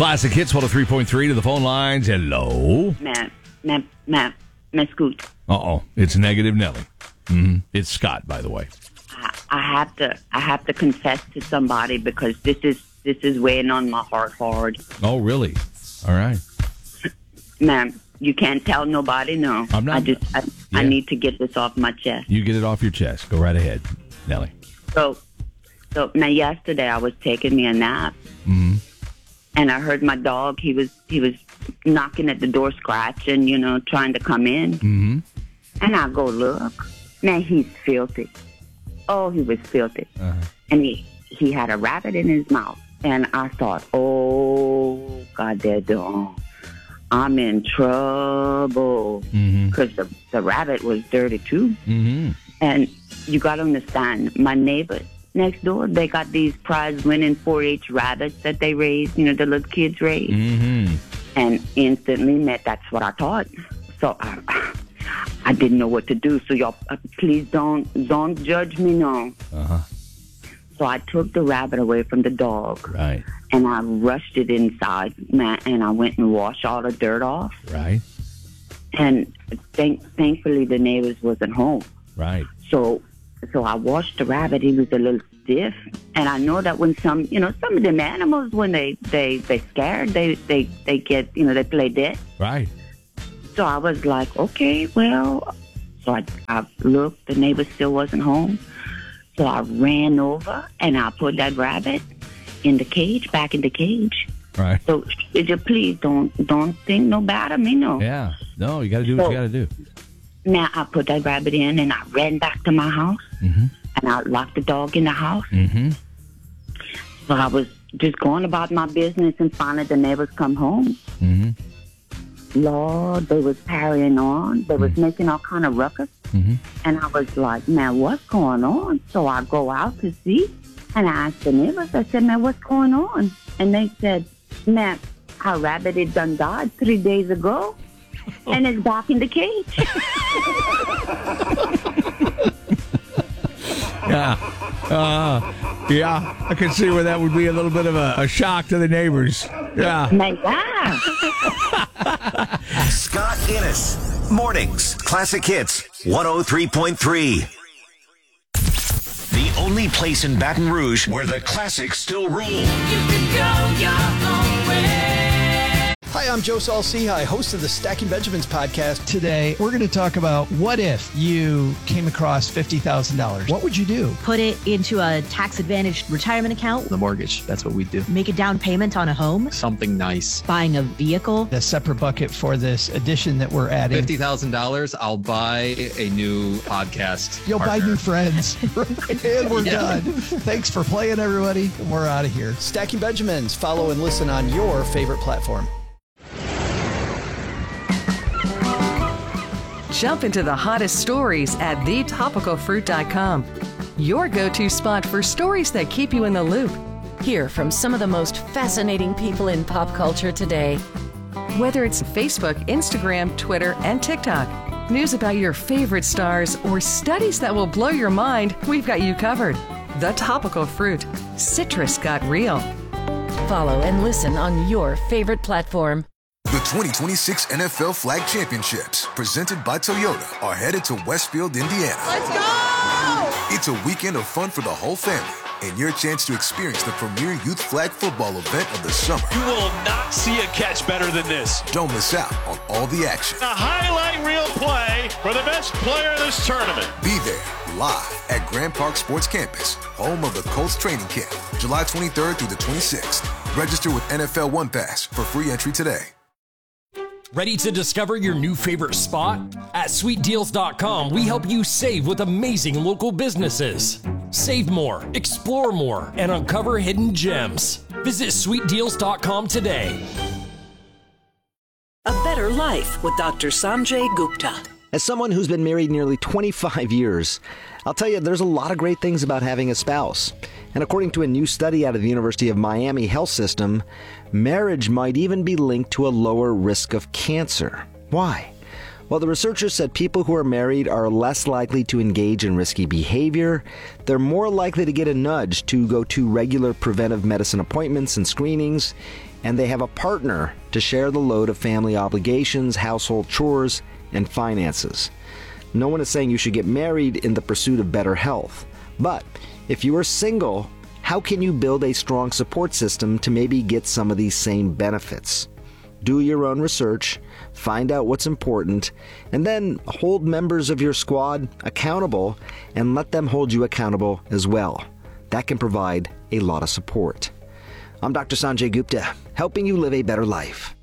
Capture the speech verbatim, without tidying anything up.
Classic Hits one oh three point three to the phone lines. Hello. Matt, Matt, Matt, Matt Scoot. Uh-oh. It's negative Nelly. Mm-hmm. It's Scott, by the way. I, I have to I have to confess to somebody because this is this is weighing on my heart hard. Oh, really? All right. Ma'am, you can't tell nobody, no. I'm not. I just I, Yeah. I need to get this off my chest. You get it off your chest. Go right ahead, Nelly. So so now yesterday I was taking me a nap. Mm-hmm. And I heard my dog, he was he was knocking at the door, scratching, you know, trying to come in. Mm-hmm. And I go, look. Man, he's filthy. Oh, he was filthy. Uh-huh. And he, he had a rabbit in his mouth. And I thought, oh, God, they're done. I'm in trouble. Because Mm-hmm. the, the rabbit was dirty, too. Mm-hmm. And you got to understand, my neighbors next door, they got these prize-winning four H rabbits that they raise, you know, the little kids raise. Mm-hmm. And instantly, met, that's what I thought. So I, I didn't know what to do. So y'all, uh, please don't don't judge me, no. Uh-huh. So I took the rabbit away from the dog. Right. And I rushed it inside, man, and I went and washed all the dirt off. Right. And thank, thankfully, the neighbors wasn't home. Right. So so I washed the rabbit. He was a little stiff. And I know that when some, you know, some of them animals, when they, they, they scared, they, they, they get, you know, they play dead. Right. So I was like, okay, well, so I, I looked, the neighbor still wasn't home. So I ran over and I put that rabbit in the cage, back in the cage. Right. So would you please don't don't think no bad of me, no. Yeah. No, you got to do what So- you got to do. Now I put that rabbit in and I ran back to my house Mm-hmm. and I locked the dog in the house. Mm-hmm. So I was just going about my business and finally the neighbors come home. Mm-hmm. Lord, they was carrying on. They was making all kind of ruckus. Mm-hmm. And I was like, man, what's going on? So I go out to see, and I asked the neighbors, I said, man, what's going on? And they said, man, our rabbit had done died three days ago, and it's back in the cage. Yeah. Uh, yeah. I can see where that would be a little bit of a, a shock to the neighbors. Yeah. My God. Scott Innes. Mornings. Classic Hits. one oh three point three. The only place in Baton Rouge where the classics still rule. You can go your own way. Hi, I'm Joe Saul-Sehy, host of the Stacking Benjamins podcast. Today, we're going to talk about what if you came across fifty thousand dollars? What would you do? Put it into a tax-advantaged retirement account. The mortgage, that's what we do. Make a down payment on a home. Something nice. Buying a vehicle. A separate bucket for this addition that we're adding. fifty thousand dollars, I'll buy a new podcast You'll partner. buy new friends. And we're Yeah. done. Thanks for playing, everybody. We're out of here. Stacking Benjamins. Follow and listen on your favorite platform. Jump into the hottest stories at the topical fruit dot com. Your go-to spot for stories that keep you in the loop. Hear from some of the most fascinating people in pop culture today. Whether it's Facebook, Instagram, Twitter, and TikTok, news about your favorite stars, or studies that will blow your mind, we've got you covered. The Topical Fruit. Citrus got real. Follow and listen on your favorite platform. The twenty twenty-six N F L Flag Championships, presented by Toyota, are headed to Westfield, Indiana. Let's go! It's a weekend of fun for the whole family and your chance to experience the premier youth flag football event of the summer. You will not see a catch better than this. Don't miss out on all the action. A highlight reel play for the best player of this tournament. Be there live at Grand Park Sports Campus, home of the Colts training camp, July twenty-third through the twenty-sixth. Register with N F L One Pass for free entry today. Ready to discover your new favorite spot? At sweet deals dot com, we help you save with amazing local businesses. Save more, explore more, and uncover hidden gems. Visit sweet deals dot com today. A better life with Doctor Sanjay Gupta. As someone who's been married nearly twenty-five years, I'll tell you there's a lot of great things about having a spouse. And according to a new study out of the University of Miami Health System, marriage might even be linked to a lower risk of cancer. Why? Well, the researchers said people who are married are less likely to engage in risky behavior. They're more likely to get a nudge to go to regular preventive medicine appointments and screenings, and they have a partner to share the load of family obligations, household chores, and finances. No one is saying you should get married in the pursuit of better health. But if you are single, how can you build a strong support system to maybe get some of these same benefits? Do your own research, find out what's important, and then hold members of your squad accountable and let them hold you accountable as well. That can provide a lot of support. I'm Doctor Sanjay Gupta, helping you live a better life.